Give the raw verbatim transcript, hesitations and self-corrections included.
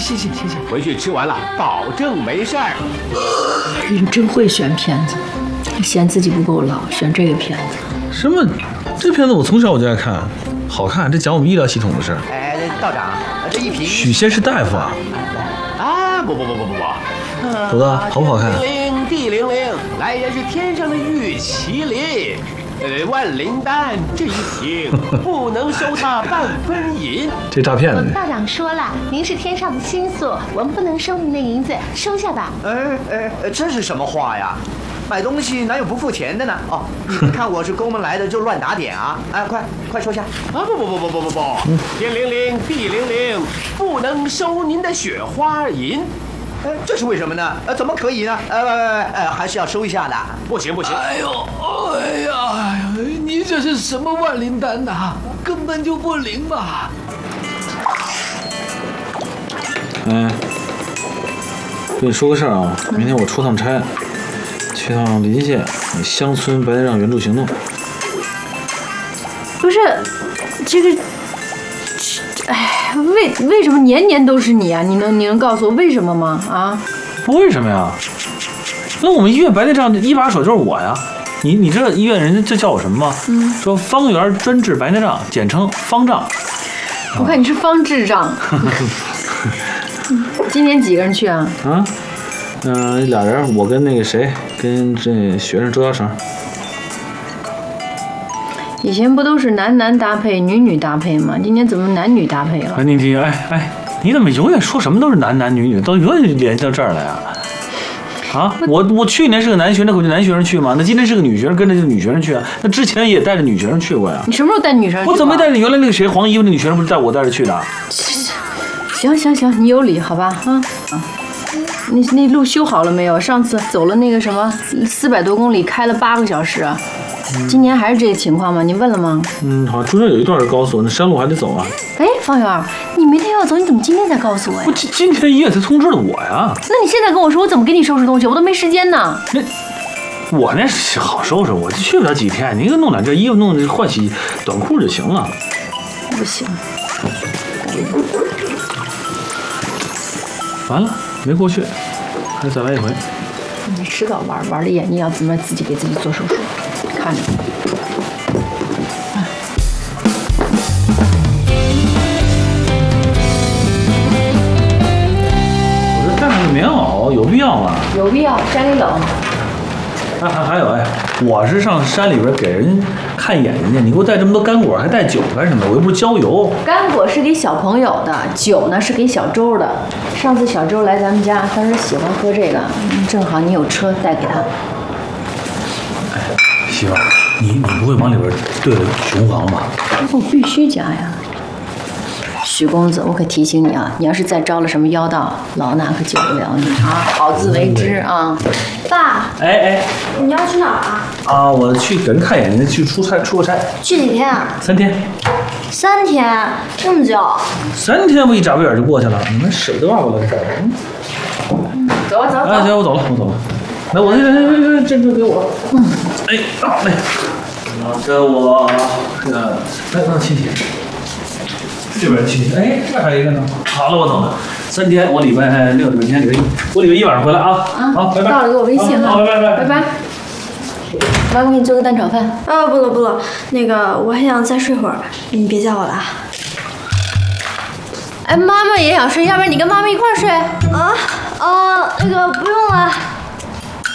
谢谢谢谢。 回去吃完了，保证没事儿。 你真会选片子，嫌自己不够老，选这个片子。 什么？这片子我从小我就爱看，好看。这讲我们医疗系统的事儿。 哎，道长，这一瓶。 许仙是大夫啊。 啊，不不不不不不。 狗子，好不好看？ 零地零零，来人是天上的玉麒麟。呃，万灵丹这一瓶不能收他半分银。 这诈骗的。 道长说了，您是天上的星宿，我们不能收您的银子，收下吧。 哎哎，这是什么话呀？买东西哪有不付钱的呢？哦，你们看我是宫门来的就乱打点啊！哎，快快收下！ 啊不不不不不不不，天灵灵地灵灵，不能收您的雪花银。 哎，这是为什么呢？呃，怎么可以呢？呃呃呃，还是要收一下的。 不行不行！ 哎呦，哎呀，你这是什么万灵丹呐？根本就不灵嘛！哎，跟你说个事儿啊，明天我出趟差，去趟临县乡村白内障援助行动。 不是，这个。哎，为为什么年年都是你啊？你能你能告诉我为什么吗？啊？ 不为什么呀？那我们医院白内障一把手就是我呀。你你知道医院人家这叫我什么吗？嗯，说方圆专治白内障，简称方丈。 我看你是方智障。今年几个人去啊？ 啊，嗯、呃，俩人，我跟那个谁，跟这学生周小成。 以前不都是男男搭配、女女搭配吗？今年怎么男女搭配了？ 哎，你你哎哎，你怎么永远说什么都是男男女女，都永远联系到这儿来呀？啊，我我去年是个男学生，那可就男学生去嘛。那今天是个女学生，跟着就女学生去啊。那之前也带着女学生去过呀。 你什么时候带女生去？ 我怎么没带着？原来那个谁黄衣服那女学生不是带我带着去的？ 行行行，你有理，好吧？啊啊，那那路修好了没有？上次走了那个什么四百多公里，开了八个小时啊。今年还是这个情况吗？你问了吗？ 嗯，好，中间有一段是高速，那山路还得走啊。 哎，方圆，你明天要走，你怎么今天才告诉我呀？ 我今今天医院才通知了我呀。 那你现在跟我说，我怎么给你收拾东西？我都没时间呢。 那我那是好收拾，我去不了几天，你给弄两件衣服，弄换洗短裤就行了。 不行。 完了，没过去，还再来一回。 你迟早玩玩了眼，你要怎么自己给自己做手术？看着。 我这带上个棉袄有必要吗？ 有必要，山里冷。 还还还有哎，我是上山里边给人看眼睛去，你给我带这么多干果，还带酒干什么？我又不是郊游。 干果是给小朋友的，酒呢是给小周的。上次小周来咱们家，他说喜欢喝这个，正好你有车带给他。 哎，媳妇儿，你你不会往里边兑了雄黄吧？ 我必须加呀。许公子，我可提醒你啊，你要是再招了什么妖道，老衲可救不了你啊！好自为之啊！ 爸， 哎哎， 你要去哪儿啊？ 啊，我去给人看眼睛，去出差出个差。 去几天啊？ 三天。 三天，这么久？ 三天不一眨巴眼就过去了，你们舍不得啊，我这事儿。 嗯，走吧走吧。 哎，行，我走了，我走了。来，我这这这这这给我。嗯。哎，好嘞。这我这个，来，让亲戚。这边亲戚，哎，这还有一个呢。好了，我走了。三天，我礼拜六、礼拜天、礼拜一，我礼拜一晚上回来啊。啊，好，拜拜。 到了给我微信啊。 好，拜拜拜拜拜。妈，我给你做个蛋炒饭。 啊，不了不了，那个我还想再睡会儿，你别叫我了啊。 哎，妈妈也想睡，要不然你跟妈妈一块儿睡。 啊啊，那个不用